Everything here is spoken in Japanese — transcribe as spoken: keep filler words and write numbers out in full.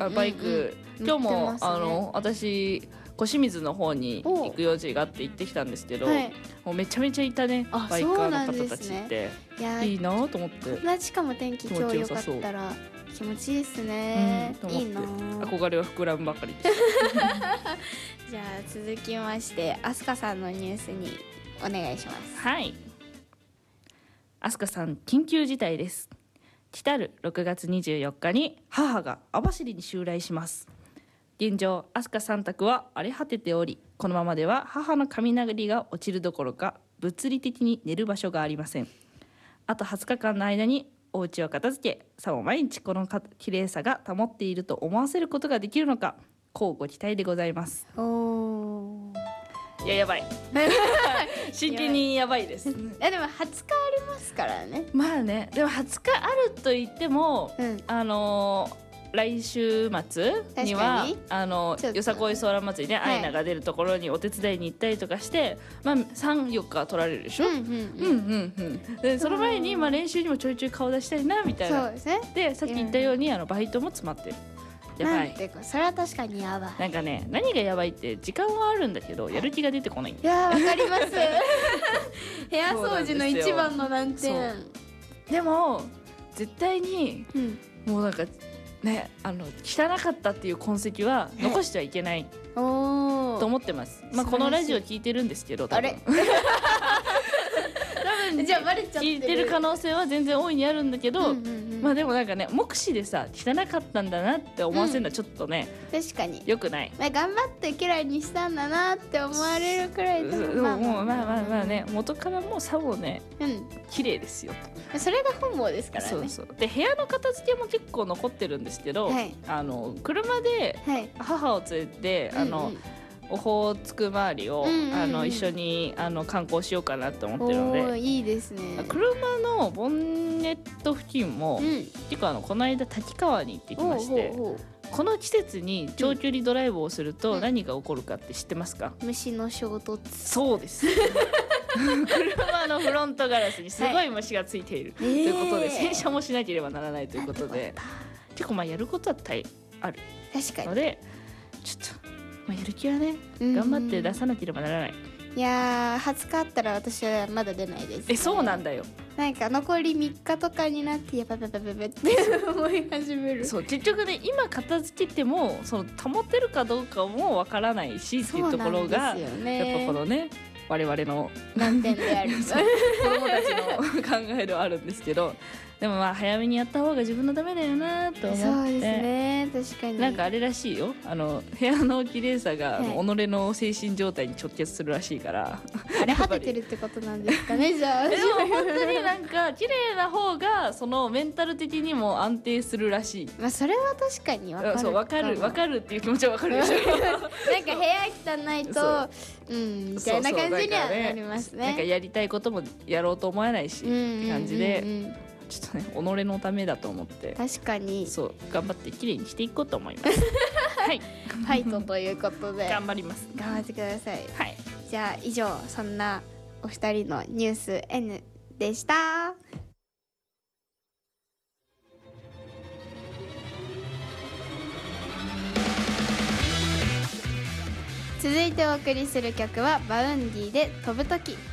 あバイク、今日も、ね、あの私小清水の方に行く用事があって行ってきたんですけど、はい、もうめちゃめちゃいたねバイカーの方たちって、いやいいなと思って。こんなしかも天気今日良かったら気持ちいいですね、うん、いいな。 憧れは膨らむばかりですじゃあ続きましてあすかさんのニュースにお願いします。 はい、あすかさん緊急事態です。来たるろくがつにじゅうよっかに母が網走に襲来します。現状あすかさん宅は荒れ果てており、このままでは母の雷が落ちるどころか物理的に寝る場所がありません。あとはつかかんの間にお家を片付け、さも毎日この綺麗さが保っていると思わせることができるのか、乞うご期待でございます。 おいややばい真剣にやばいです。いやでもはつかありますからね。 まあね、でもはつかあると言っても、うん、あのー来週末にはあのよさこいソーラン祭りね、アイナが出るところにお手伝いに行ったりとかして、まあ、さん、よっか取られるでしょ。でその前に、まあ、練習にもちょいちょい顔出したいなみたいな。そうですね。でさっき言ったようにあのバイトも詰まってる。やばい。 それは確かにやばい。 なんかね、何がやばいって時間はあるんだけどやる気が出てこない。いやわかります部屋掃除の一番の難点。 でも絶対に、うん、もうなんかね、あの汚かったっていう痕跡は残してはいけないと思ってます。まあこのラジオ聞いてるんですけど、多分あれ多分じゃあバレちゃってる聞いてる可能性は全然大いにあるんだけど、うんうんうん、まあでもなんかね、目視でさ汚かったんだなって思わせるのはちょっとね、 うん、確かに良くない。 まあ、頑張ってきれいにしたんだなって思われるくらいでもまあまあまあまあまあね、元からもうさもね、うん、綺麗ですよと。それが本望ですからね。 そうそう。で部屋の片付けも結構残ってるんですけど、はい、あの車で母を連れて、はい、あの、うんうん、オホーツク周りを、うんうんうん、あの一緒にあの観光しようかなと思ってるので。 いいですね。 車のボンネット付近も、うん、結構あのこの間滝川に行ってきまして、ほうほうほう、この季節に長距離ドライブをすると何が起こるかって知ってますか？ 虫の衝突。 そうです車のフロントガラスにすごい虫がついている、はい、ということで洗車もしなければならないということで、結構まあやることはあるので、ちょっと、まあ、やる気はね頑張って出さなければならない。 いやーはつかあったら私はまだ出ないです、ね、 えそうなんだよ。 なんか残りみっかとかになってやばばばばばって思い始める。 そう結局ね、今片付けてもその保てるかどうかもわからないしっていうところが、ね、やっぱこのね我々の難点である子供たちの考えではあるんですけど、でもまあ早めにやった方が自分のためだよなと思って。 そうですね、確かに。 なんかあれらしいよ、あの部屋の綺麗さが、はい、己の精神状態に直結するらしいから、 あれ果ててるってことなんですかねじゃあ。 でも本当になんか綺麗な方がそのメンタル的にも安定するらしい。 まあそれは確かに分かる。 そう分かる分かるっていう気持ちは分かるでしょなんか部屋汚いとうんみたいな感じにはなりますね。 なんかやりたいこともやろうと思わないしって感じで、ちょっとね己のためだと思って、 確かにそう頑張って綺麗にしていこうと思いますはいファイトということで頑張ります。 頑張ってください。 はい、 じゃあ以上そんなお二人のニュース N でした。続いてお送りする曲はバウンディで飛ぶとき。